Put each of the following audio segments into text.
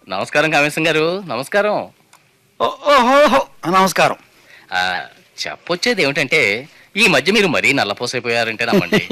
నమస్కారం కామేశం గారు, నమస్కారం. ఓహోహో నమస్కారం. ఆ, చెప్పొచ్చేది ఏమిటంటే ఈ మధ్య మీరు మరీ నల్లపోసైపోయారంటే నమ్మండి.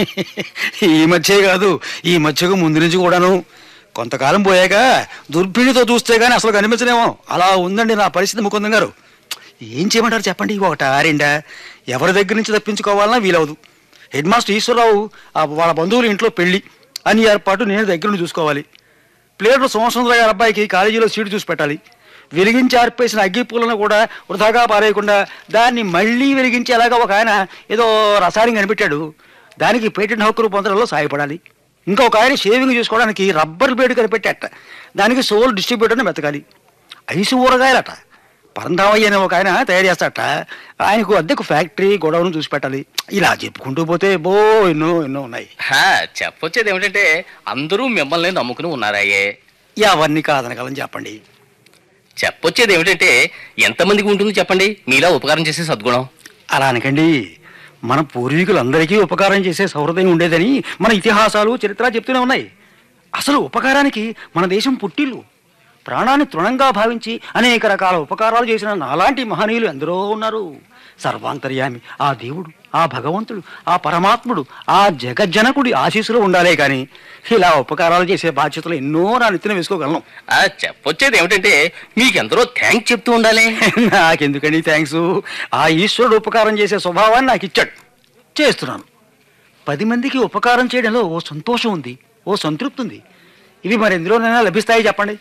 ఈ మధ్యే కాదు, ఈ మధ్యకు ముందు నుంచి కూడాను. కొంతకాలం పోయాక దుర్భిణితో చూస్తే గానీ అసలు కనిపించలేమో అలా ఉందండి నా పరిస్థితి. ముకుందం గారు, ఏం చేయమంటారు చెప్పండి? ఒకటా రెండా? ఎవరి దగ్గర నుంచి తప్పించుకోవాలన్నా వీలవదు. హెడ్ మాస్టర్ ఈశ్వరరావు వాళ్ళ బంధువుల ఇంట్లో పెళ్లి అని ఏర్పాటు నేను దగ్గర నుండి చూసుకోవాలి. ప్లేయర్ సోమసుందర గారి అబ్బాయికి కాలేజీలో సీటు చూసి పెట్టాలి. వెలిగించి ఆర్పేసిన అగ్గి పూలను కూడా వృధాగా పారేయకుండా దాన్ని మళ్ళీ వెలిగించేలాగా ఒక ఆయన ఏదో రసాయనం కనిపెట్టాడు. దానికి పేటెంట్ హక్కులు పొందడంలో సాయపడాలి. ఇంకొక ఆయన షేవింగ్ చేసుకోవడానికి రబ్బర్ బ్లేడ్ కనిపెట్టాట. దానికి సోల్ డిస్ట్రిబ్యూటర్ని వెతకాలి. ఐసు ఊరగాయలట పరంధామయ్య అనే ఒక ఆయన తయారు చేస్తాట. ఆయనకు అద్దెకు ఫ్యాక్టరీ గొడవను చూసి పెట్టాలి. ఇలా చెప్పుకుంటూ పోతే ఎన్నో ఎన్నో ఉన్నాయి. చెప్పొచ్చేది ఏమిటంటే అందరూ మిమ్మల్ని నమ్ముకుని ఉన్నారాయే. అవన్నీ కాదనగలని చెప్పండి. చెప్పొచ్చేది ఏమిటంటే ఎంతమందికి ఉంటుంది చెప్పండి మీలా ఉపకారం చేసే సద్గుణం? అలా అనకండి. మన పూర్వీకులందరికీ ఉపకారం చేసే సౌహృదయం ఉండేదని మన ఇతిహాసాలు చరిత్ర చెప్తూనే ఉన్నాయి. అసలు ఉపకారానికి మన దేశం పుట్టిల్లు. ప్రాణాన్ని తృణంగా భావించి అనేక రకాల ఉపకారాలు చేసిన నాలాంటి మహనీయులు ఎందరో ఉన్నారు. సర్వాంతర్యామి ఆ దేవుడు, ఆ భగవంతుడు, ఆ పరమాత్ముడు, ఆ జగజ్జనకుడి ఆశీస్సులు ఉండాలే కానీ ఇలా ఉపకారాలు చేసే బాధ్యతలు ఎన్నో నా నెత్తిన వేసుకోగలను. చెప్పొచ్చేది ఏమిటంటే మీకెందరో థ్యాంక్స్ చెప్తూ ఉండాలి. నాకెందుకండి థ్యాంక్స్? ఆ ఈశ్వరుడు ఉపకారం చేసే స్వభావాన్ని నాకు ఇచ్చాడు, చేస్తున్నాను. 10 మందికి ఉపకారం చేయడంలో ఓ సంతోషం ఉంది, ఓ సంతృప్తి ఉంది. ఇవి మరి ఎందులోనైనా లభిస్తాయి చెప్పండి?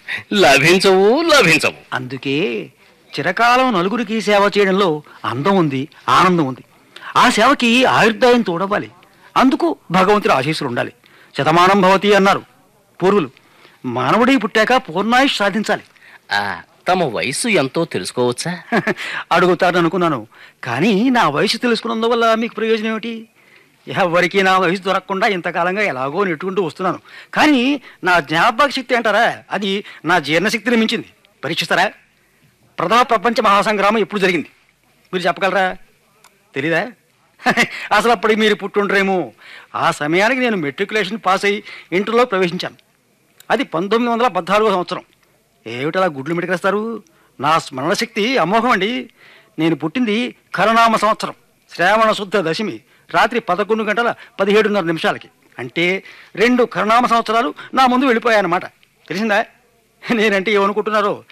లభించవు. అందుకే చిరకాలం నలుగురికి సేవ చేయడంలో అందం ఉంది, ఆనందం ఉంది. ఆ సేవకి ఆయుర్దాయం తోడవ్వాలి. అందుకు భగవంతుడి ఆశీస్సులు ఉండాలి. శతమానం భవతి అన్నారు పూర్వులు. మానవుడి పుట్టాక పూర్ణాయుష్ సాధించాలి. తమ వయసు ఎంతో తెలుసుకోవచ్చా? అడుగుతారని అనుకున్నాను, కానీ నా వయసు తెలుసుకున్నందువల్ల మీకు ప్రయోజనం ఏమిటి? ఎవరికి నా వయసు దొరకకుండా ఇంతకాలంగా ఎలాగో నెట్టుకుంటూ వస్తున్నాను. కానీ నా జ్ఞాపక శక్తి అంటారా, అది నా జీర్ణశక్తిని మించింది. పరీక్షిస్తారా? ప్రథమ ప్రపంచ మహాసంగ్రామం ఎప్పుడు జరిగింది మీరు చెప్పగలరా? తెలీదా? అసలు అప్పటికి మీరు పుట్టుండ్రేమో. ఆ సమయానికి నేను మెట్రికులేషన్ పాస్ అయ్యి ఇంటర్లో ప్రవేశించాను. అది 1914 సంవత్సరం. ఏమిటలా గుడ్లు మెటికేస్తారు? నా స్మరణ శక్తి అమోఘం అండి. నేను పుట్టింది ఖరనామ సంవత్సరం శ్రావణ శుద్ధ దశమి రాత్రి 11 గంటల 17:30 నిమిషాలకి. అంటే 2 ఖరనామ సంవత్సరాలు నా ముందు వెళ్ళిపోయాయన్నమాట. తెలిసిందా? నేనంటే ఏమనుకుంటున్నారో?